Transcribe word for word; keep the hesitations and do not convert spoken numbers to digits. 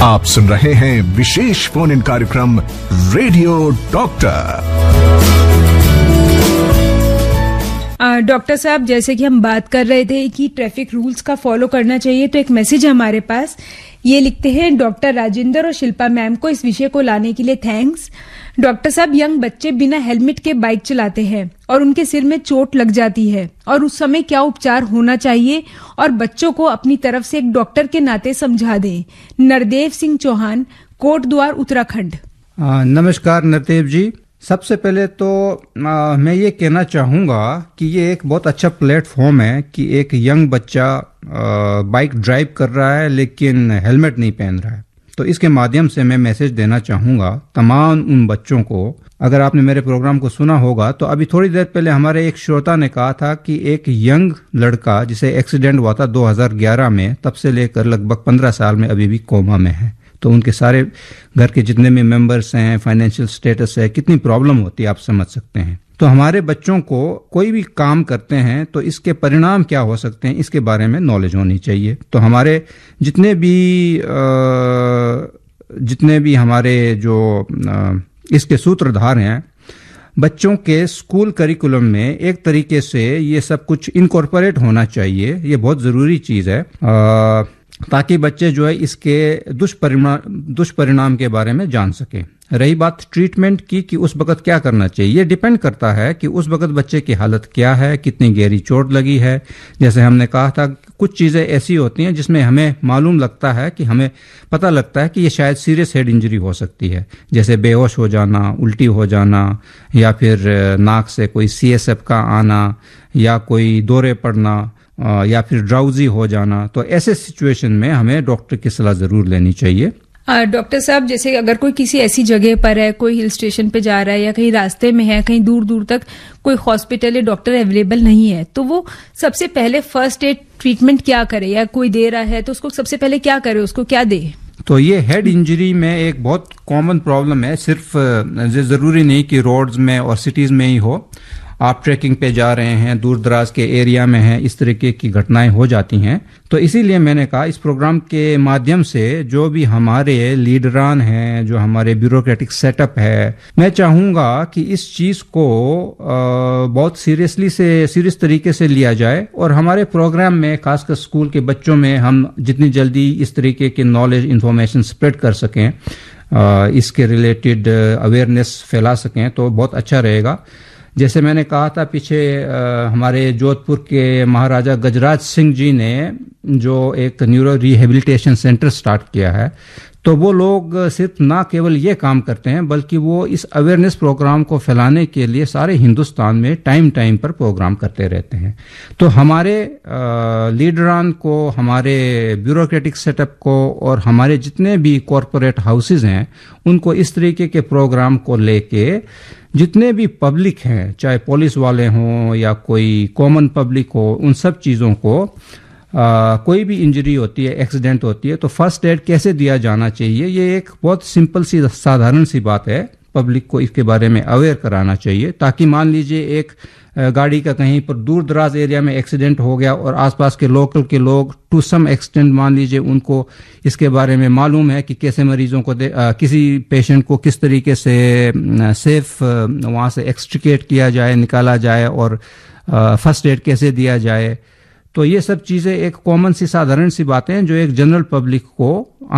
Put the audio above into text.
आप सुन रहे हैं विशेष फोन इन कार्यक्रम रेडियो डॉक्टर। डॉक्टर साहब, जैसे कि हम बात कर रहे थे कि ट्रैफिक रूल्स का फॉलो करना चाहिए, तो एक मैसेज है हमारे पास। ये लिखते हैं, डॉक्टर राजेंद्र और शिल्पा मैम को इस विषय को लाने के लिए थैंक्स। डॉक्टर साहब, यंग बच्चे बिना हेलमेट के बाइक चलाते हैं और उनके सिर में चोट लग जाती है, और उस समय क्या उपचार होना चाहिए, और बच्चों को अपनी तरफ से एक डॉक्टर के नाते समझा दें। नरदेव सिंह चौहान, कोटद्वार, उत्तराखंड। नमस्कार नरदेव जी। सबसे पहले तो आ, मैं ये कहना चाहूँगा कि ये एक बहुत अच्छा प्लेटफॉर्म है कि एक यंग बच्चा आ, बाइक ड्राइव कर रहा है लेकिन हेलमेट नहीं पहन रहा है। तो इसके माध्यम से मैं मैसेज देना चाहूँगा तमाम उन बच्चों को। अगर आपने मेरे प्रोग्राम को सुना होगा तो अभी थोड़ी देर पहले हमारे एक श्रोता ने कहा था कि एक यंग लड़का जिसे एक्सीडेंट हुआ था दो हज़ार ग्यारह में, तब से लेकर लगभग पंद्रह साल में अभी भी कोमा में है। तो उनके सारे घर के जितने भी मेंबर्स हैं, फाइनेंशियल स्टेटस है, कितनी प्रॉब्लम होती है आप समझ सकते हैं। तो हमारे बच्चों को कोई भी काम करते हैं तो इसके परिणाम क्या हो सकते हैं, इसके बारे में नॉलेज होनी चाहिए। तो हमारे जितने भी आ, जितने भी हमारे जो आ, इसके सूत्रधार हैं, बच्चों के स्कूल करिकुलम में एक तरीके से ये सब कुछ इनकॉर्पोरेट होना चाहिए। ये बहुत ज़रूरी चीज़ है आ, ताकि बच्चे जो है इसके दुष्परिणाम दुष्परिणाम के बारे में जान सकें। रही बात ट्रीटमेंट की कि उस वक्त क्या करना चाहिए, ये डिपेंड करता है कि उस वक्त बच्चे की हालत क्या है, कितनी गहरी चोट लगी है। जैसे हमने कहा था, कुछ चीज़ें ऐसी होती हैं जिसमें हमें मालूम लगता है कि हमें पता लगता है कि ये शायद सीरियस हेड इंजरी हो सकती है, जैसे बेहोश हो जाना, उल्टी हो जाना, या फिर नाक से कोई सी एस एफ का आना, या कोई दौरे पड़ना, या फिर ड्राउजी हो जाना। तो ऐसे सिचुएशन में हमें डॉक्टर की सलाह जरूर लेनी चाहिए। डॉक्टर साहब, जैसे अगर कोई किसी ऐसी जगह पर है, कोई हिल स्टेशन पे जा रहा है या कहीं रास्ते में है, कहीं दूर दूर तक कोई हॉस्पिटल या डॉक्टर अवेलेबल नहीं है, तो वो सबसे पहले फर्स्ट एड ट्रीटमेंट क्या करे, या कोई दे रहा है तो उसको सबसे पहले क्या करे, उसको क्या दे? तो ये हेड इंजरी में एक बहुत कॉमन प्रॉब्लम है। सिर्फ जरूरी नहीं कि रोड्स में और सिटीज में ही हो। आप ट्रैकिंग पे जा रहे हैं, दूर दराज के एरिया में हैं, इस तरीके की घटनाएं हो जाती हैं। तो इसीलिए मैंने कहा इस प्रोग्राम के माध्यम से जो भी हमारे लीडरान हैं, जो हमारे ब्यूरोक्रेटिक सेटअप है, मैं चाहूँगा कि इस चीज़ को आ, बहुत सीरियसली से सीरियस तरीके से लिया जाए, और हमारे प्रोग्राम में खासकर स्कूल के बच्चों में हम जितनी जल्दी इस तरीके के नॉलेज इन्फॉर्मेशन स्प्रेड कर सकें, आ, इसके रिलेटेड अवेयरनेस फैला सकें, तो बहुत अच्छा रहेगा। जैसे मैंने कहा था पीछे, आ, हमारे जोधपुर के महाराजा गजराज सिंह जी ने जो एक न्यूरो रिहेबिलिटेशन सेंटर स्टार्ट किया है, तो वो लोग सिर्फ ना केवल ये काम करते हैं बल्कि वो इस अवेयरनेस प्रोग्राम को फैलाने के लिए सारे हिंदुस्तान में टाइम टाइम पर प्रोग्राम करते रहते हैं। तो हमारे लीडरान को, हमारे ब्यूरोक्रेटिक सेटअप को, और हमारे जितने भी कॉरपोरेट हाउसेज हैं, उनको इस तरीके के प्रोग्राम को लेके जितने भी पब्लिक हैं, चाहे पुलिस वाले हों या कोई कॉमन पब्लिक हो, उन सब चीज़ों को आ, कोई भी इंजरी होती है, एक्सीडेंट होती है, तो फर्स्ट एड कैसे दिया जाना चाहिए, ये एक बहुत सिंपल सी साधारण सी बात है। पब्लिक को इसके बारे में अवेयर कराना चाहिए, ताकि मान लीजिए एक गाड़ी का कहीं पर दूर दराज एरिया में एक्सीडेंट हो गया और आसपास के लोकल के लोग टू सम एक्सटेंट मान लीजिए उनको इसके बारे में मालूम है कि कैसे मरीजों को दे, आ, किसी पेशेंट को किस तरीके से आ, सेफ वहाँ से एक्सट्रिकेट किया जाए, निकाला जाए, और फर्स्ट एड कैसे दिया जाए। तो ये सब चीज़ें एक कॉमन सी साधारण सी बातें हैं जो एक जनरल पब्लिक को